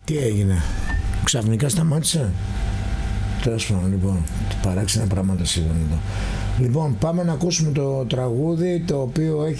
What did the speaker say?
Τι έγινε, ξαφνικά σταμάτησε. Τέλος πάντων, λοιπόν, παράξενα πράγματα συμβαίνουν εδώ. Λοιπόν, πάμε να ακούσουμε το τραγούδι το οποίο έχει